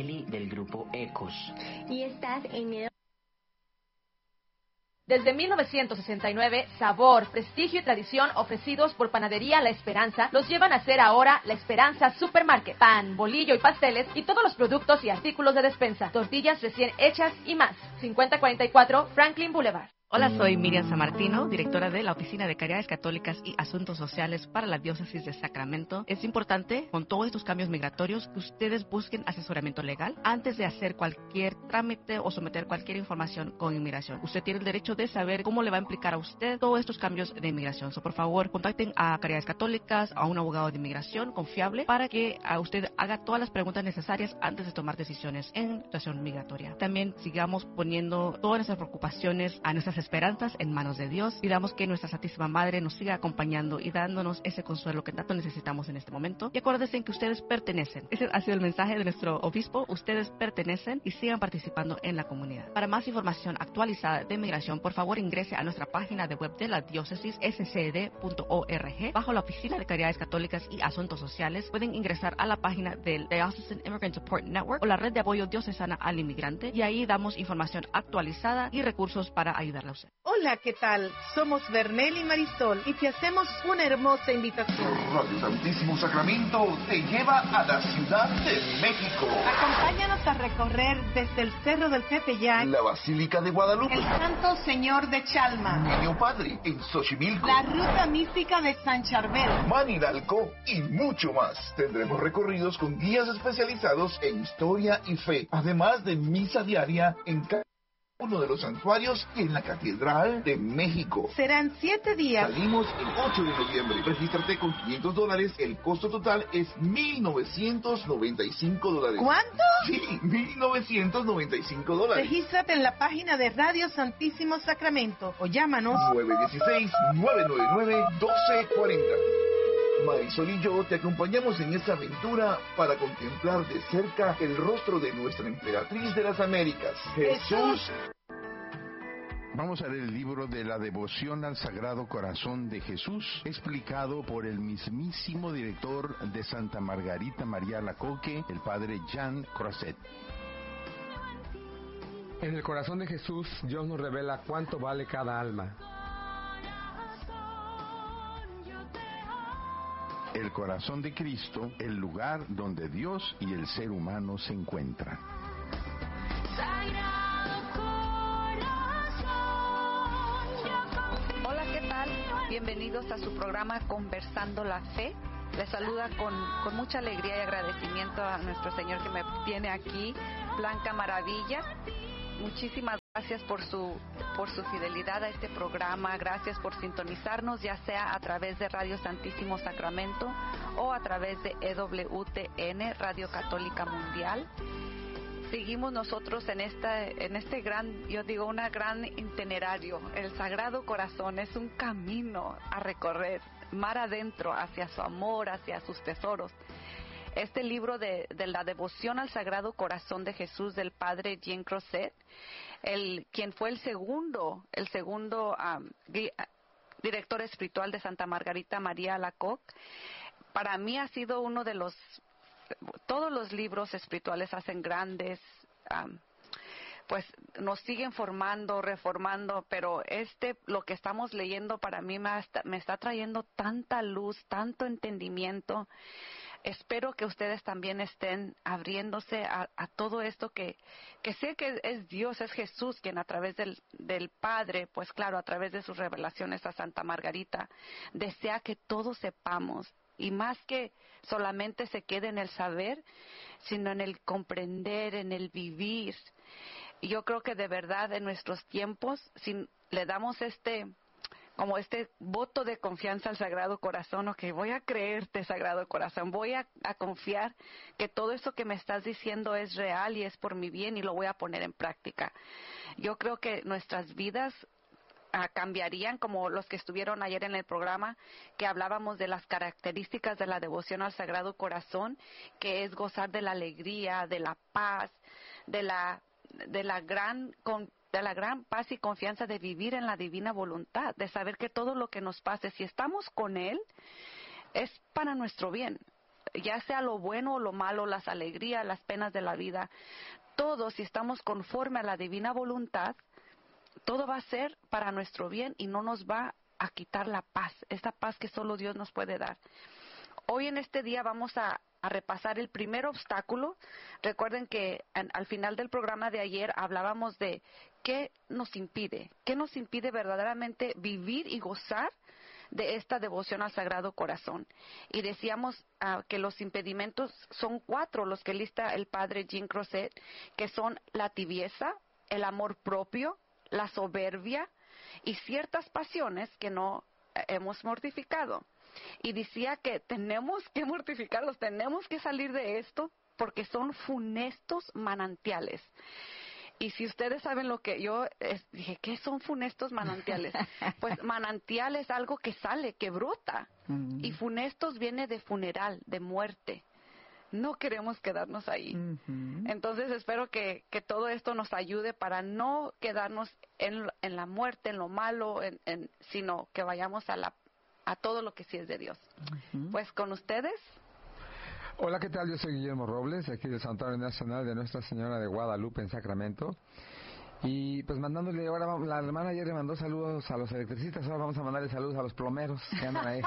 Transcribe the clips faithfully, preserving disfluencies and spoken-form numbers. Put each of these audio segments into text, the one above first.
del grupo Ecos. Y estás en el... Desde mil novecientos sesenta y nueve, sabor, prestigio y tradición ofrecidos por Panadería La Esperanza los llevan a ser ahora La Esperanza Supermarket. Pan, bolillo y pasteles y todos los productos y artículos de despensa. Tortillas recién hechas y más. cincuenta cuarenta y cuatro Franklin Boulevard. Hola, soy Miriam Sammartino, directora de la Oficina de Caridades Católicas y Asuntos Sociales para la Diócesis de Sacramento. Es importante, con todos estos cambios migratorios, que ustedes busquen asesoramiento legal antes de hacer cualquier trámite o someter cualquier información con inmigración. Usted tiene el derecho de saber cómo le va a implicar a usted todos estos cambios de inmigración. So, por favor, contacten a Caridades Católicas, a un abogado de inmigración confiable, para que a usted haga todas las preguntas necesarias antes de tomar decisiones en situación migratoria. También sigamos poniendo todas nuestras preocupaciones, a nuestras esperanzas en manos de Dios. Pidamos que nuestra Santísima Madre nos siga acompañando y dándonos ese consuelo que tanto necesitamos en este momento. Y acuérdense que ustedes pertenecen. Ese ha sido el mensaje de nuestro obispo. Ustedes pertenecen y sigan participando en la comunidad. Para más información actualizada de migración, por favor ingrese a nuestra página de web de la diócesis, s c d punto org. Bajo la Oficina de Caridades Católicas y Asuntos Sociales, pueden ingresar a la página del Diocesan Immigrant Support Network o la red de apoyo diocesana al inmigrante, y ahí damos información actualizada y recursos para ayudarle. Hola, ¿qué tal? Somos Bernel y Marisol y te hacemos una hermosa invitación. Radio Santísimo Sacramento te lleva a la Ciudad de México. Acompáñanos a recorrer desde el Cerro del Tepeyac, la Basílica de Guadalupe, el Santo Señor de Chalma, Niño Padre en Xochimilco, la Ruta Mística de San Charbel, Manidalco y mucho más. Tendremos recorridos con guías especializados en historia y fe, además de misa diaria en cada uno de los santuarios y en la Catedral de México. Serán siete días. Salimos el ocho de noviembre. Regístrate con quinientos dólares. El costo total es mil novecientos noventa y cinco dólares. ¿Cuánto? Sí, mil novecientos noventa y cinco dólares. Regístrate en la página de Radio Santísimo Sacramento o llámanos nueve uno seis, nueve nueve nueve, uno dos cuatro cero. Marisol y yo te acompañamos en esta aventura para contemplar de cerca el rostro de nuestra emperatriz de las Américas, Jesús. Vamos a leer el libro de la devoción al Sagrado Corazón de Jesús, explicado por el mismísimo director de Santa Margarita María Alacoque, el padre Jean Crozet. En el corazón de Jesús, Dios nos revela cuánto vale cada alma. El corazón de Cristo, el lugar donde Dios y el ser humano se encuentran. Hola, ¿qué tal? Bienvenidos a su programa Conversando la Fe. Les saluda con, con mucha alegría y agradecimiento a nuestro Señor que me tiene aquí, Blanca Maravilla. Muchísimas gracias por su por su fidelidad a este programa. Gracias por sintonizarnos, ya sea a través de Radio Santísimo Sacramento o a través de E W T N, Radio Católica Mundial. Seguimos nosotros en esta en este gran, yo digo, una gran itinerario. El Sagrado Corazón es un camino a recorrer, mar adentro, hacia su amor, hacia sus tesoros. Este libro de, de la devoción al Sagrado Corazón de Jesús del padre Jean Crozet, el quien fue el segundo, el segundo um, di, director espiritual de Santa Margarita María Alacoque, para mí ha sido uno de los, todos los libros espirituales hacen grandes, um, pues nos siguen formando, reformando, pero este, lo que estamos leyendo para mí me está, me está trayendo tanta luz, tanto entendimiento. Espero que ustedes también estén abriéndose a, a todo esto que, que sé que es Dios, es Jesús quien a través del, del Padre, pues claro, a través de sus revelaciones a Santa Margarita, desea que todos sepamos, y más que solamente se quede en el saber, sino en el comprender, en el vivir. Y yo creo que de verdad en nuestros tiempos, si le damos este... como este voto de confianza al Sagrado Corazón, o que voy a creerte, Sagrado Corazón, voy a, a confiar que todo eso que me estás diciendo es real y es por mi bien y lo voy a poner en práctica. Yo creo que nuestras vidas ah, cambiarían, como los que estuvieron ayer en el programa, que hablábamos de las características de la devoción al Sagrado Corazón, que es gozar de la alegría, de la paz, de la, de la gran con, de la gran paz y confianza de vivir en la divina voluntad, de saber que todo lo que nos pase, si estamos con Él, es para nuestro bien. ya sea lo bueno o lo malo, las alegrías, las penas de la vida, todo, si estamos conforme a la divina voluntad, todo va a ser para nuestro bien y no nos va a quitar la paz, esa paz que solo Dios nos puede dar. Hoy en este día vamos a, a repasar el primer obstáculo. Recuerden que en, al final del programa de ayer hablábamos de qué nos impide, qué nos impide verdaderamente vivir y gozar de esta devoción al Sagrado Corazón. Y decíamos uh, que los impedimentos son cuatro, los que lista el padre Jean Crozet, que son la tibieza, el amor propio, la soberbia y ciertas pasiones que no eh, hemos mortificado. Y decía que tenemos que mortificarlos, tenemos que salir de esto porque son funestos manantiales. Y si ustedes saben lo que yo es, dije, ¿qué son funestos manantiales? Pues manantial es algo que sale, que brota. Mm. Y funestos viene de funeral, de muerte. No queremos quedarnos ahí. Uh-huh. Entonces espero que, que todo esto nos ayude para no quedarnos en, en la muerte, en lo malo, en, en, sino que vayamos a, la, a todo lo que sí es de Dios. Uh-huh. Pues con ustedes. Hola, ¿qué tal? Yo soy Guillermo Robles, aquí del Santuario Nacional de Nuestra Señora de Guadalupe en Sacramento. Y pues mandándole, ahora la hermana ayer le mandó saludos a los electricistas, ahora vamos a mandarle saludos a los plomeros que andan ahí.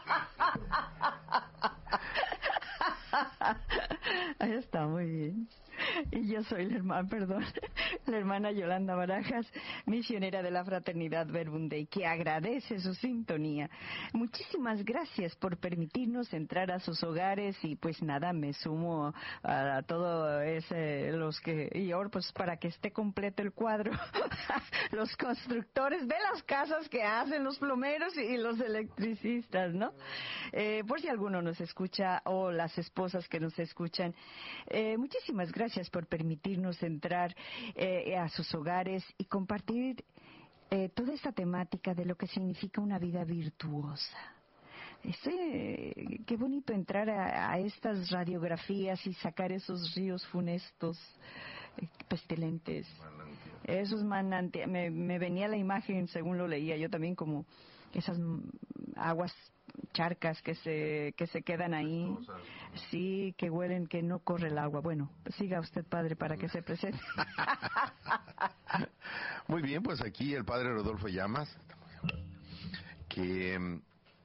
Ahí está, muy bien. Y yo soy la hermana, perdón, la hermana Yolanda Barajas, misionera de la Fraternidad Verbum Dei, que agradece su sintonía. Muchísimas gracias por permitirnos entrar a sus hogares y pues nada, me sumo a, a todo ese, los que, y ahora pues para que esté completo el cuadro, los constructores de las casas que hacen los plomeros y los electricistas, ¿no? Eh, por si alguno nos escucha o las esposas que nos escuchan, eh, muchísimas gracias. Gracias por permitirnos entrar eh, a sus hogares y compartir eh, toda esta temática de lo que significa una vida virtuosa. Estoy, qué bonito entrar a, a estas radiografías y sacar esos ríos funestos, eh, pestilentes, manantial. Esos manantiales. Me, me venía la imagen, según lo leía yo también, como esas aguas charcas que se que se quedan ahí, sí, que huelen, que no corre el agua. Bueno, pues siga usted, padre, para que se presente. Muy bien, pues aquí el padre Rodolfo Llamas, que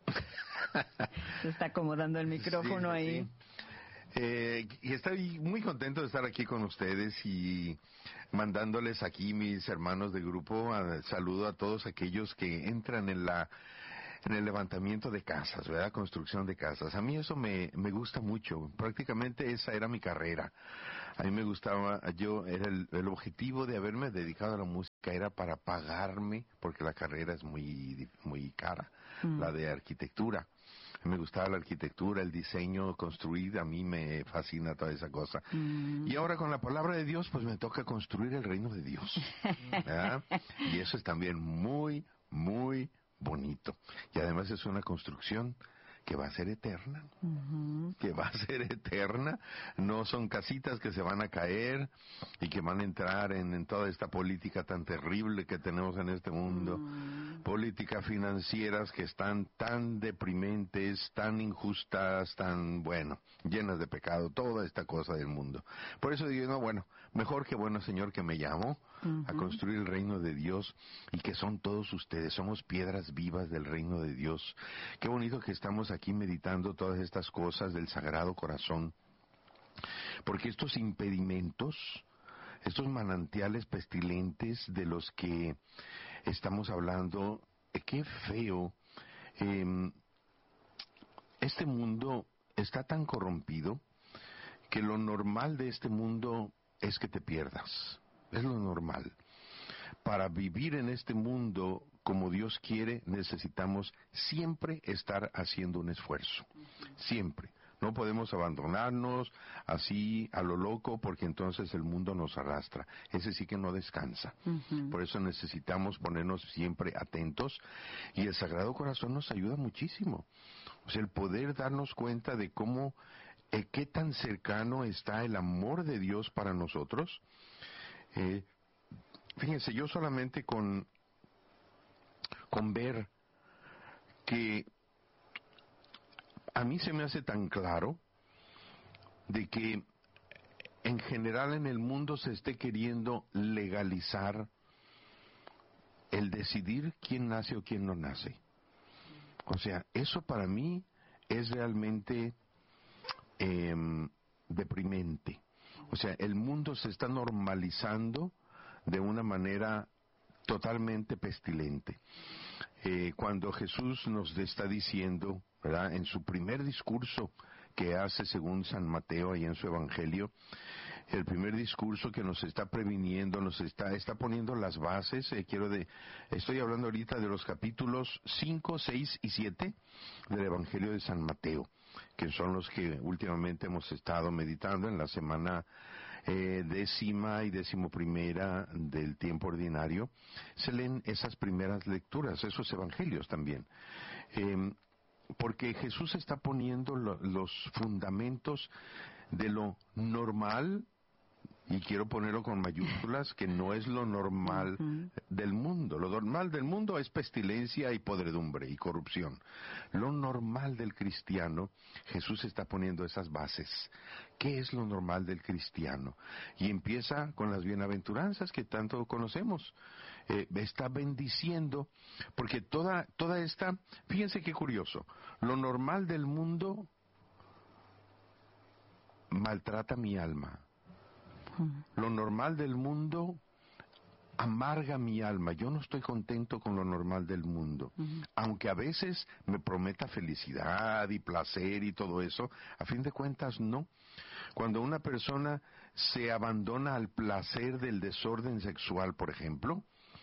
se está acomodando el micrófono sí, ahí. Sí. Eh, y estoy muy contento de estar aquí con ustedes y mandándoles aquí, mis hermanos de grupo, a, saludo a todos aquellos que entran en la en el levantamiento de casas, ¿verdad? Construcción de casas. A mí eso me, me gusta mucho. Prácticamente esa era mi carrera. A mí me gustaba, yo, era el, el objetivo de haberme dedicado a la música era para pagarme, porque la carrera es muy, muy cara, mm. la de arquitectura. Me gustaba la arquitectura, el diseño, construir, a mí me fascina toda esa cosa. Mm. Y ahora con la palabra de Dios, pues me toca construir el reino de Dios, ¿verdad? Y eso es también muy, muy bonito. Y además es una construcción que va a ser eterna, uh-huh. que va a ser eterna, no son casitas que se van a caer y que van a entrar en, en toda esta política tan terrible que tenemos en este mundo, uh-huh. políticas financieras que están tan deprimentes, tan injustas, tan, bueno, llenas de pecado, toda esta cosa del mundo. Por eso digo, no, bueno, mejor que bueno Señor que me llamó uh-huh. a construir el reino de Dios y que son todos ustedes, somos piedras vivas del reino de Dios. Qué bonito que estamos aquí aquí meditando todas estas cosas del Sagrado Corazón, porque estos impedimentos, estos manantiales pestilentes de los que estamos hablando, eh, qué feo, eh, este mundo está tan corrompido que lo normal de este mundo es que te pierdas, es lo normal. Para vivir en este mundo como Dios quiere, necesitamos siempre estar haciendo un esfuerzo, siempre. No podemos abandonarnos así a lo loco porque entonces el mundo nos arrastra. Ese sí que no descansa. Uh-huh. Por eso necesitamos ponernos siempre atentos y el Sagrado Corazón nos ayuda muchísimo. O sea, el poder darnos cuenta de cómo, eh, qué tan cercano está el amor de Dios para nosotros. Eh, fíjense, yo solamente con con ver que a mí se me hace tan claro de que en general en el mundo se esté queriendo legalizar el decidir quién nace o quién no nace. O sea, eso para mí es realmente eh, deprimente. O sea, el mundo se está normalizando de una manera totalmente pestilente. Eh, cuando Jesús nos está diciendo, ¿verdad?, en su primer discurso que hace según San Mateo y en su Evangelio, el primer discurso que nos está previniendo, nos está, está poniendo las bases, eh, quiero de, estoy hablando ahorita de los capítulos cinco, seis y siete del Evangelio de San Mateo, que son los que últimamente hemos estado meditando en la semana eh, décima y décimo primera del tiempo ordinario. Se leen esas primeras lecturas, esos evangelios también. Eh, porque Jesús está poniendo lo, los fundamentos de lo normal, y quiero ponerlo con mayúsculas, que no es lo normal uh-huh. del mundo. Lo normal del mundo es pestilencia y podredumbre y corrupción. Lo normal del cristiano, Jesús está poniendo esas bases. ¿Qué es lo normal del cristiano? Y empieza con las bienaventuranzas que tanto conocemos. Eh, está bendiciendo, porque toda, toda esta, fíjense qué curioso, lo normal del mundo maltrata mi alma. Lo normal del mundo amarga mi alma. Yo no estoy contento con lo normal del mundo. Uh-huh. Aunque a veces me prometa felicidad y placer y todo eso, a fin de cuentas no. Cuando una persona se abandona al placer del desorden sexual, por ejemplo,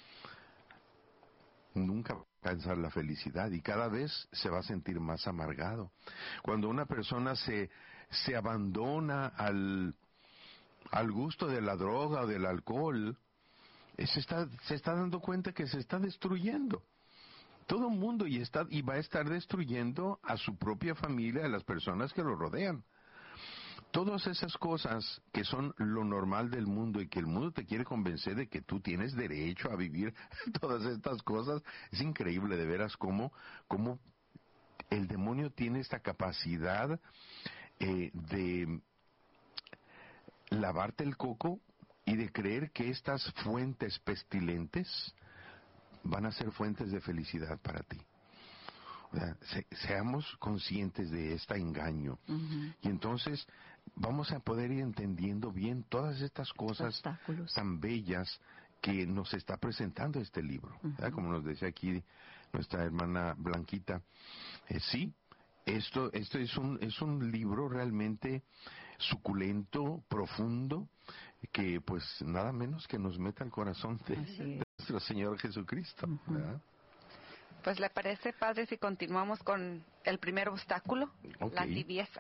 nunca va a alcanzar la felicidad y cada vez se va a sentir más amargado. Cuando una persona se, se abandona al al gusto de la droga o del alcohol, se está, se está dando cuenta que se está destruyendo todo el mundo y, está, y va a estar destruyendo a su propia familia, a las personas que lo rodean. Todas esas cosas que son lo normal del mundo y que el mundo te quiere convencer de que tú tienes derecho a vivir todas estas cosas, es increíble de veras cómo, cómo el demonio tiene esta capacidad eh, de lavarte el coco y de creer que estas fuentes pestilentes van a ser fuentes de felicidad para ti. O sea, se, seamos conscientes de este engaño. Uh-huh. Y entonces vamos a poder ir entendiendo bien todas estas cosas tan bellas que nos está presentando este libro. Uh-huh. Como nos decía aquí nuestra hermana Blanquita, eh, sí, esto, esto es un, es un libro realmente suculento, profundo, que pues nada menos que nos meta al corazón de, de nuestro Señor Jesucristo. Uh-huh. Pues le parece, padre, si continuamos con el primer obstáculo, okay. La tibieza.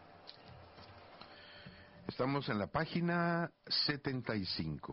Estamos en la página setenta y cinco.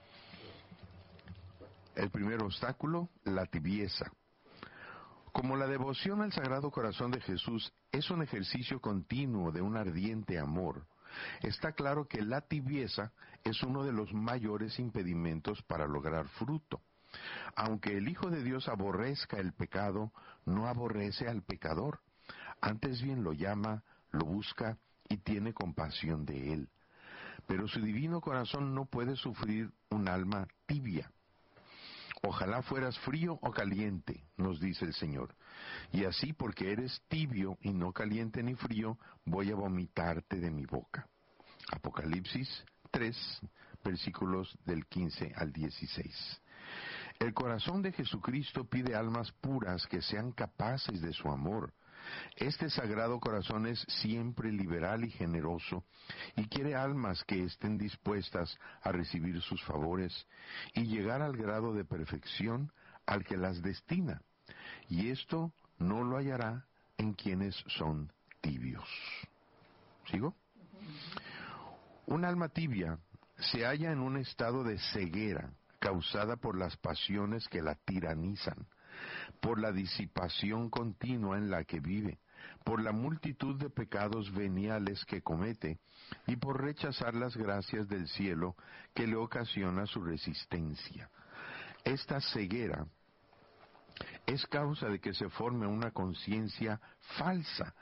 El primer obstáculo, la tibieza. Como la devoción al Sagrado Corazón de Jesús es un ejercicio continuo de un ardiente amor, está claro que la tibieza es uno de los mayores impedimentos para lograr fruto. Aunque el Hijo de Dios aborrezca el pecado, no aborrece al pecador, antes bien lo llama, lo busca y tiene compasión de él. Pero su divino corazón no puede sufrir un alma tibia. Ojalá fueras frío o caliente, nos dice el Señor. Y así, porque eres tibio y no caliente ni frío, voy a vomitarte de mi boca. Apocalipsis tres, versículos del quince al dieciséis. El corazón de Jesucristo pide almas puras que sean capaces de su amor. Este sagrado corazón es siempre liberal y generoso y quiere almas que estén dispuestas a recibir sus favores y llegar al grado de perfección al que las destina. Y esto no lo hallará en quienes son tibios. ¿Sigo? Un alma tibia se halla en un estado de ceguera causada por las pasiones que la tiranizan, por la disipación continua en la que vive, por la multitud de pecados veniales que comete y por rechazar las gracias del cielo que le ocasiona su resistencia. Esta ceguera es causa de que se forme una conciencia falsa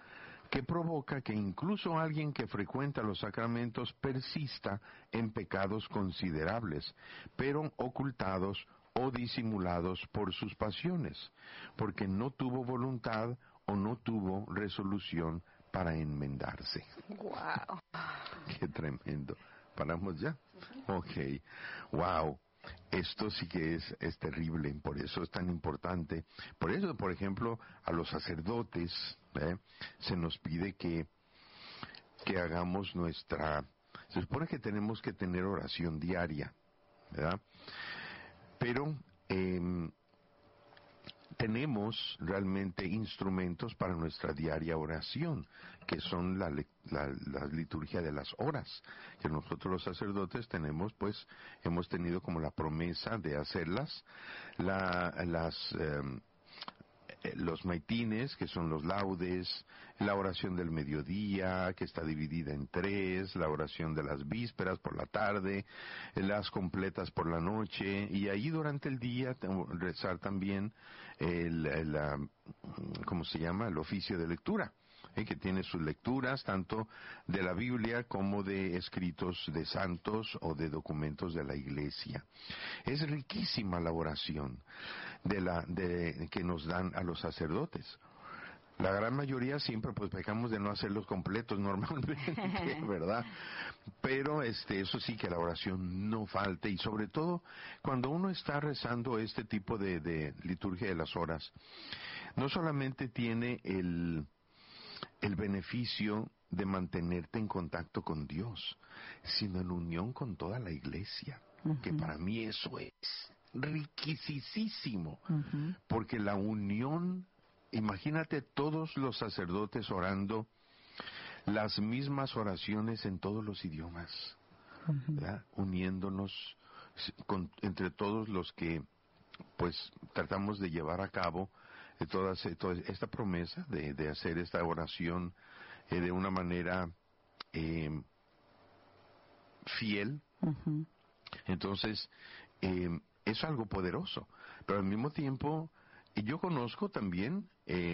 que provoca que incluso alguien que frecuenta los sacramentos persista en pecados considerables, pero ocultados o disimulados por sus pasiones, porque no tuvo voluntad o no tuvo resolución para enmendarse. Wow. Qué tremendo. ¿Paramos ya? Ok. Wow. Esto sí que es, es terrible, por eso es tan importante. Por eso, por ejemplo, a los sacerdotes ¿eh? se nos pide que, que hagamos nuestra... Se supone que tenemos que tener oración diaria, ¿verdad? Pero eh, tenemos realmente instrumentos para nuestra diaria oración, que son la, la, la liturgia de las horas, que nosotros los sacerdotes tenemos, pues, hemos tenido como la promesa de hacerlas, la, las... Eh, los maitines, que son los laudes, la oración del mediodía, que está dividida en tres, la oración de las vísperas por la tarde, las completas por la noche, y ahí durante el día rezar también el, el, el ¿cómo se llama? El oficio de lectura, ¿eh? que tiene sus lecturas tanto de la Biblia como de escritos de santos o de documentos de la Iglesia. Es riquísima la oración de la de que nos dan a los sacerdotes. La gran mayoría siempre pues pecamos de no hacerlos completos normalmente, ¿verdad? Pero este eso sí, que la oración no falte, y sobre todo cuando uno está rezando este tipo de, de liturgia de las horas, no solamente tiene el el beneficio de mantenerte en contacto con Dios, sino en unión con toda la Iglesia, uh-huh. que para mí eso es riquisísimo, uh-huh. porque la unión, imagínate todos los sacerdotes orando las mismas oraciones en todos los idiomas, uh-huh. ¿verdad? Uniéndonos con, entre todos los que pues tratamos de llevar a cabo de toda, toda esta promesa de, de hacer esta oración eh, de una manera eh, fiel. Uh-huh. Entonces, eh, es algo poderoso, pero al mismo tiempo, yo conozco también eh,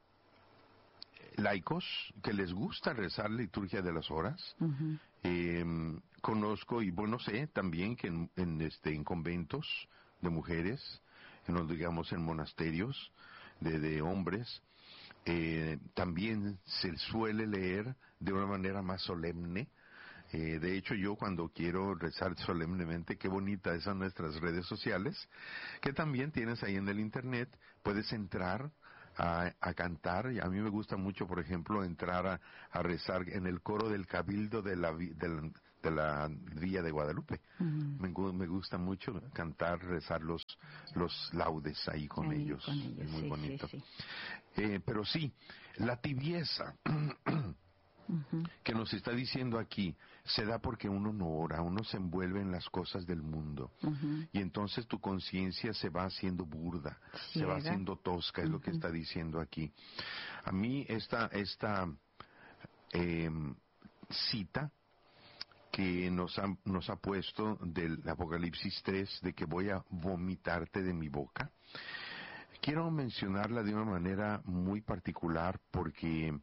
laicos que les gusta rezar la liturgia de las horas. Uh-huh. eh, conozco, y bueno, sé también que en, en, este, en conventos de mujeres, en, digamos en monasterios de, de hombres, eh, también se suele leer de una manera más solemne. Eh, de hecho, yo cuando quiero rezar solemnemente, qué bonitas son nuestras redes sociales, que también tienes ahí en el internet, puedes entrar a, a cantar, y a mí me gusta mucho, por ejemplo, entrar a, a rezar en el coro del Cabildo de la, de la, de la Villa de Guadalupe. Uh-huh. me, me gusta mucho cantar, rezar los, los laudes ahí con ahí, ellos, con ellos, es muy sí, bonito. Sí, sí. Eh, pero sí, la tibieza Uh-huh. que nos está diciendo aquí se da porque uno no ora, uno se envuelve en las cosas del mundo, uh-huh. y entonces tu conciencia se va haciendo burda, sí, se va ¿verdad? haciendo tosca, es uh-huh. lo que está diciendo aquí. A mí esta esta eh, cita que nos ha, nos ha puesto del Apocalipsis tres, de que voy a vomitarte de mi boca, quiero mencionarla de una manera muy particular, porque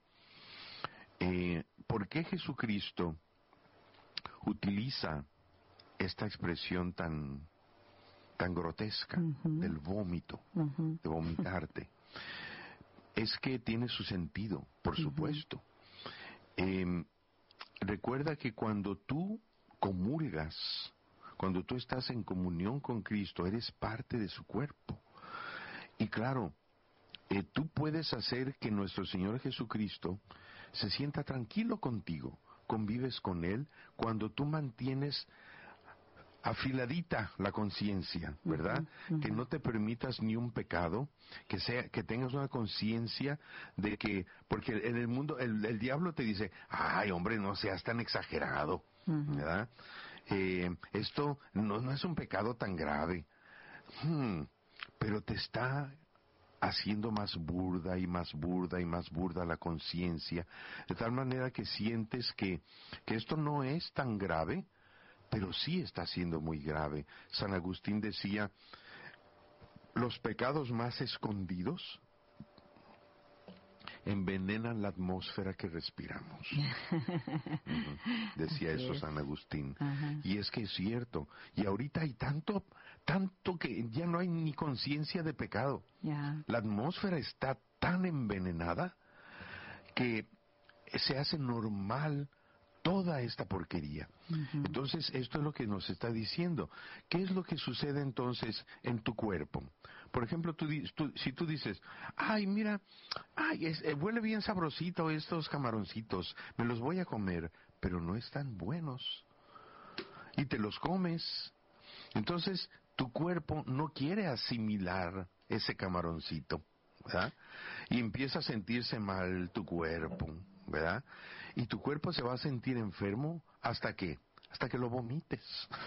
Eh, ¿por qué Jesucristo utiliza esta expresión tan tan grotesca uh-huh. del vómito, uh-huh. de vomitarte? Es que tiene su sentido, por uh-huh. supuesto. Eh, recuerda que cuando tú comulgas, cuando tú estás en comunión con Cristo, eres parte de su cuerpo. Y claro, eh, tú puedes hacer que nuestro Señor Jesucristo se sienta tranquilo contigo, convives con Él, cuando tú mantienes afiladita la conciencia, ¿verdad? Uh-huh, uh-huh. Que no te permitas ni un pecado, que sea, que tengas una conciencia de que, porque en el mundo, el, el diablo te dice, ay hombre, no seas tan exagerado, uh-huh. ¿verdad? Eh, esto no, no es un pecado tan grave, hmm, pero te está haciendo más burda y más burda y más burda la conciencia, de tal manera que sientes que, que esto no es tan grave, pero sí está siendo muy grave. San Agustín decía, los pecados más escondidos envenenan la atmósfera que respiramos. Uh-huh. Decía eso San Agustín. Uh-huh. Y es que es cierto. Y ahorita hay tanto, tanto que ya no hay ni conciencia de pecado. Yeah. La atmósfera está tan envenenada que se hace normal toda esta porquería. Uh-huh. Entonces, esto es lo que nos está diciendo. ¿Qué es lo que sucede entonces en tu cuerpo? Por ejemplo, tú, tú, si tú dices, ay, mira, ay, es, eh, huele bien sabrosito estos camaroncitos, me los voy a comer, pero no están buenos. Y te los comes. Entonces, tu cuerpo no quiere asimilar ese camaroncito, ¿verdad? Y empieza a sentirse mal tu cuerpo, ¿verdad? Y tu cuerpo se va a sentir enfermo hasta que, hasta que lo vomites.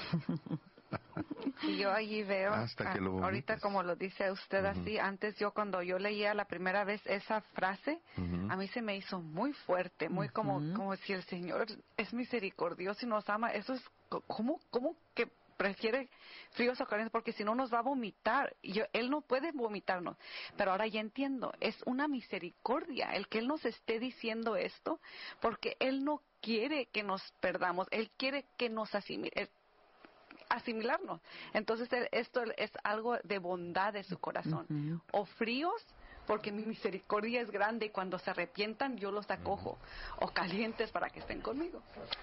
Y yo allí veo, hasta que lo vomites. Ahorita como lo dice usted uh-huh. así, antes yo cuando yo leía la primera vez esa frase, uh-huh. a mí se me hizo muy fuerte, muy uh-huh. como, como si el Señor es misericordioso y nos ama. Eso es, ¿cómo, cómo que prefiere fríos o calientes? Porque si no nos va a vomitar. Y yo, él no puede vomitarnos. Pero ahora ya entiendo, es una misericordia el que Él nos esté diciendo esto, porque Él no quiere que nos perdamos, Él quiere que nos asimile, asimilarnos. Entonces esto es algo de bondad de su corazón. Uh-huh. O fríos, porque mi misericordia es grande y cuando se arrepientan yo los acojo. O calientes para que estén conmigo.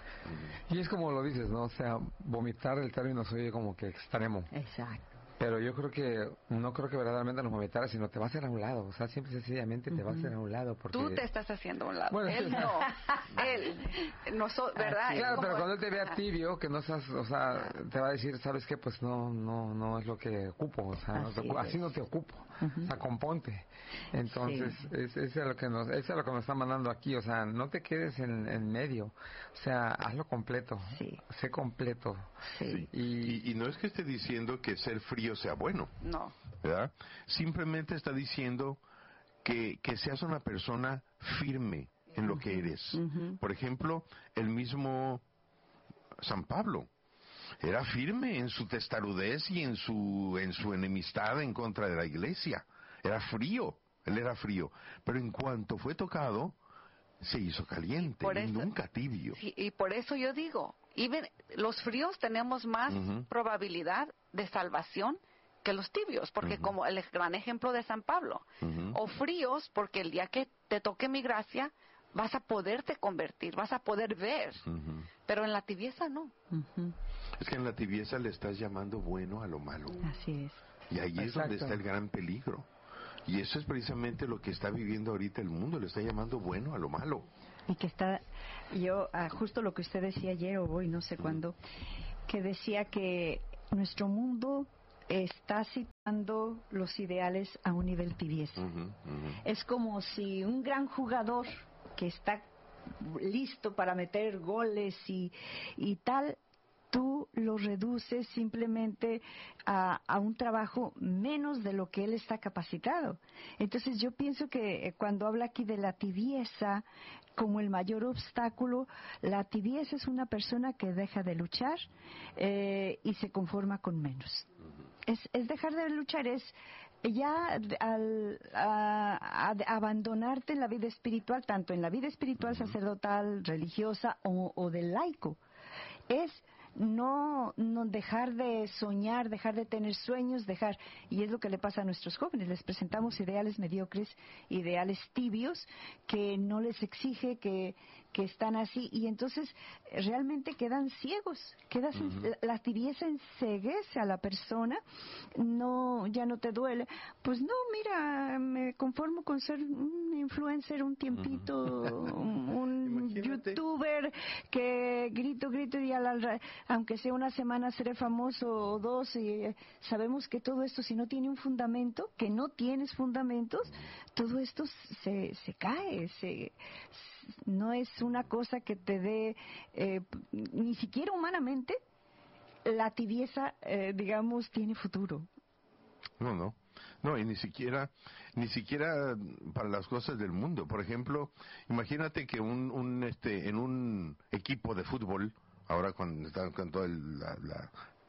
Y es como lo dices, ¿no? O sea, vomitar, el término se oye como que extremo. Exacto. Pero yo creo que, no creo que verdaderamente nos vomitara, sino te va a hacer a un lado. O sea, siempre sencillamente te uh-huh. va a hacer a un lado. Porque... Tú te estás haciendo a un lado. Bueno, él sí, no. Él. No so, ¿verdad? Sí, claro, pero es... cuando él te vea tibio, que no estás, o sea, te va a decir, ¿sabes qué? Pues no, no, no es lo que ocupo. O sea, así, no te, así no te ocupo. Uh-huh. O sea, componte. Entonces, sí. es, es, lo que nos, es lo que nos está mandando aquí. O sea, no te quedes en, en medio. O sea, hazlo completo. Sí. Sé completo. Sí. Y, y, y no es que esté diciendo que ser frío sea bueno. No. ¿Verdad? Simplemente está diciendo que, que seas una persona firme en lo que eres. Uh-huh. Por ejemplo, el mismo San Pablo era firme en su testarudez y en su en su enemistad en contra de la iglesia. Era frío, él era frío. Pero en cuanto fue tocado, se hizo caliente y, eso, y nunca tibio. Sí, y por eso yo digo, even, los fríos tenemos más uh-huh. probabilidad de salvación que los tibios, porque uh-huh. como el gran ejemplo de San Pablo, uh-huh. o fríos, porque el día que te toque mi gracia, vas a poderte convertir, vas a poder ver, uh-huh. pero en la tibieza no. Uh-huh. Es que en la tibieza le estás llamando bueno a lo malo. Así es. Y ahí Exacto. es donde está el gran peligro. Y eso es precisamente lo que está viviendo ahorita el mundo, le está llamando bueno a lo malo. Y que está, yo, ah, justo lo que usted decía ayer o hoy, no sé uh-huh. cuándo, que decía que nuestro mundo está situando los ideales a un nivel tibieza. Uh-huh, uh-huh. Es como si un gran jugador que está listo para meter goles y, y tal, tú lo reduces simplemente a, a un trabajo menos de lo que él está capacitado. Entonces yo pienso que cuando habla aquí de la tibieza como el mayor obstáculo, la tibieza es una persona que deja de luchar eh, y se conforma con menos. Es, es dejar de luchar, es ya al a, a abandonarte en la vida espiritual, tanto en la vida espiritual, sacerdotal, religiosa o, o del laico. Es no, no dejar de soñar, dejar de tener sueños, dejar, y es lo que le pasa a nuestros jóvenes, les presentamos ideales mediocres, ideales tibios, que no les exige, que, que están así, y entonces realmente quedan ciegos, quedas uh-huh. en, la tibieza enceguece a la persona, no, ya no te duele, pues no, mira, me conformo con ser un influencer un tiempito, uh-huh. un, un youtuber que grito, grito y al, al aunque sea una semana seré famoso o dos, y eh, sabemos que todo esto, si no tiene un fundamento, que no tienes fundamentos, todo esto se, se cae, se, no es una cosa que te dé, eh, ni siquiera humanamente, la tibieza, eh, digamos, tiene futuro. No, no. No, y ni siquiera, ni siquiera para las cosas del mundo. Por ejemplo, imagínate que un, un este, en un equipo de fútbol, ahora con, con toda el, la, la,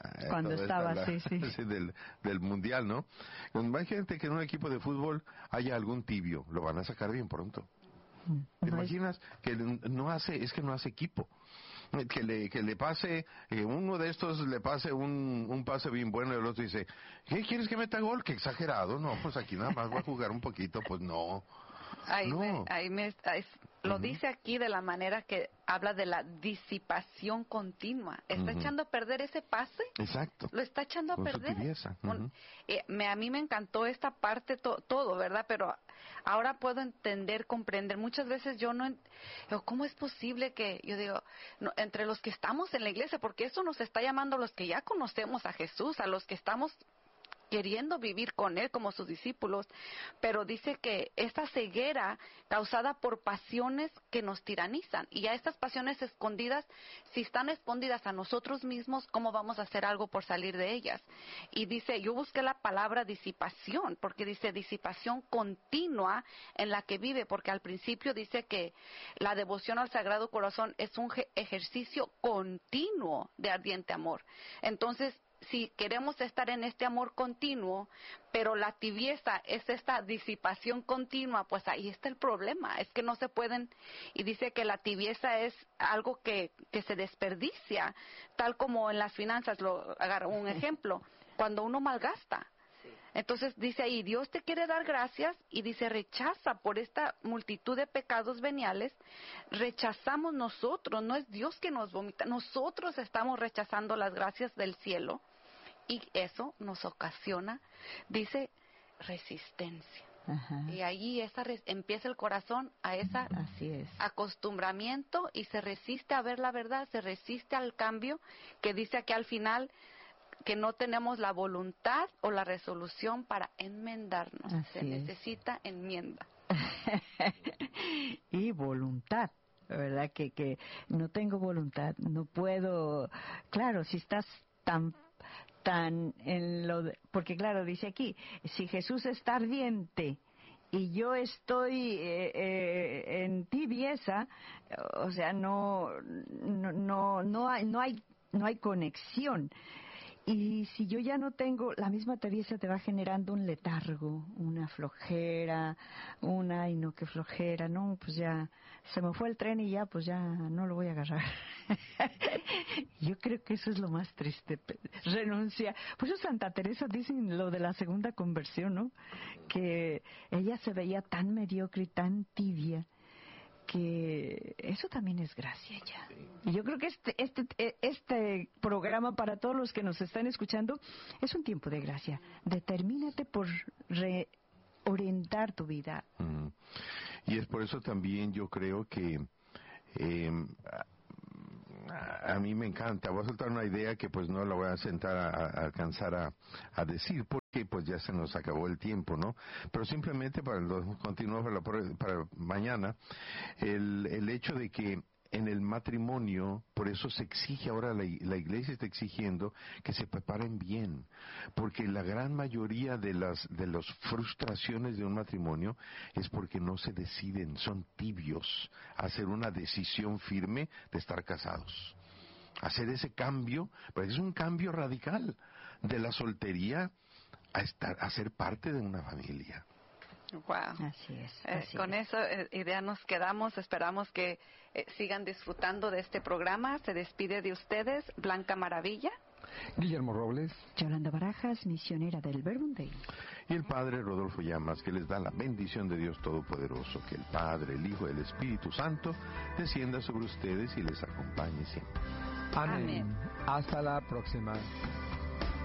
Cuando estaba, la, sí, sí. sí del, del mundial, ¿no? Imagínate que en un equipo de fútbol haya algún tibio, lo van a sacar bien pronto. ¿Te no imaginas es... que no hace, es que no hace equipo? Que le, que le pase, eh, uno de estos le pase un, un pase bien bueno y el otro dice, ¿qué quieres que meta gol? Qué exagerado. No, pues aquí nada más va a jugar un poquito, pues no. Ahí no. me, ahí me, ahí, lo uh-huh. dice aquí de la manera que habla de la disipación continua. Está uh-huh. echando a perder ese pase. Exacto. Lo está echando a Con perder. Su tibieza. Uh-huh. Un, eh, me, a mí me encantó esta parte to, todo, ¿verdad? Pero ahora puedo entender, comprender. Muchas veces yo no, ¿cómo es posible que, yo digo, no, entre los que estamos en la iglesia, porque eso nos está llamando a los que ya conocemos a Jesús, a los que estamos queriendo vivir con Él como sus discípulos, pero dice que esta ceguera causada por pasiones que nos tiranizan, y a estas pasiones escondidas, si están escondidas a nosotros mismos, ¿cómo vamos a hacer algo por salir de ellas? Y dice, yo busqué la palabra disipación, porque dice disipación continua en la que vive, porque al principio dice que la devoción al Sagrado Corazón es un ejercicio continuo de ardiente amor. Entonces, si queremos estar en este amor continuo, pero la tibieza es esta disipación continua, pues ahí está el problema, es que no se pueden, y dice que la tibieza es algo que, que se desperdicia, tal como en las finanzas, lo agarro un ejemplo, cuando uno malgasta. Entonces dice ahí, Dios te quiere dar gracias, y dice, rechaza por esta multitud de pecados veniales, rechazamos nosotros, no es Dios que nos vomita, nosotros estamos rechazando las gracias del cielo, y eso nos ocasiona, dice, resistencia. Ajá. Y ahí esa res, empieza el corazón a ese acostumbramiento, y se resiste a ver la verdad, se resiste al cambio, que dice aquí al final, que no tenemos la voluntad o la resolución para enmendarnos. Así Se es. necesita enmienda. Y voluntad, ¿verdad? Que, que no tengo voluntad, no puedo. Claro, si estás tan tan en lo de, porque claro, dice aquí, si Jesús está ardiente y yo estoy eh, eh, en tibieza, o sea, no no no no hay no hay no hay conexión. Y si yo ya no tengo, la misma tibieza te va generando un letargo, una flojera, una, ay no, qué flojera, no, pues ya se me fue el tren y ya, pues ya no lo voy a agarrar. Yo creo que eso es lo más triste, renuncia. Por eso Santa Teresa dice lo de la segunda conversión, ¿no? Que ella se veía tan mediocre y tan tibia, que eso también es gracia ya. Y yo creo que este, este, este programa, para todos los que nos están escuchando, es un tiempo de gracia. Determínate por reorientar tu vida. Mm. Y es por eso también yo creo que eh, a, a mí me encanta. Voy a soltar una idea que pues no la voy a sentar a, a alcanzar a, a decir, porque pues ya se nos acabó el tiempo, ¿no? Pero simplemente para continuar para, la, para mañana, el, el hecho de que en el matrimonio, por eso se exige ahora, la, la iglesia está exigiendo que se preparen bien, porque la gran mayoría de las de las frustraciones de un matrimonio es porque no se deciden, son tibios a hacer una decisión firme de estar casados. Hacer ese cambio, porque es un cambio radical de la soltería a estar a ser parte de una familia. Wow. Así es. Eh, Así con es. esa eh, idea nos quedamos. Esperamos que eh, sigan disfrutando de este programa. Se despide de ustedes Blanca Maravilla, Guillermo Robles, Yolanda Barajas, misionera del Verbum Dei, y el Padre Rodolfo Llamas, que les da la bendición de Dios Todopoderoso, que el Padre, el Hijo y el Espíritu Santo descienda sobre ustedes y les acompañe siempre. Amén. Amén. Hasta la próxima.